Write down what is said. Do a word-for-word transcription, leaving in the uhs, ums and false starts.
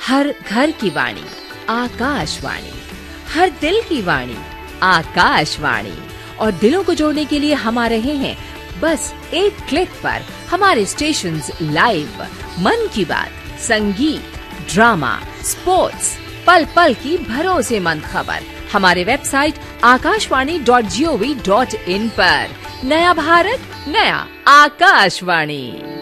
हर घर की वाणी आकाशवाणी, हर दिल की वाणी आकाशवाणी। और दिलों को जोड़ने के लिए हम आ रहे हैं बस एक क्लिक पर हमारे स्टेशंस लाइव। मन की बात, संगीत, ड्रामा, स्पोर्ट्स, पल पल की भरोसेमंद खबर हमारे website Akashvani dot G O V dot in पर। नया भारत, नया आकाशवाणी।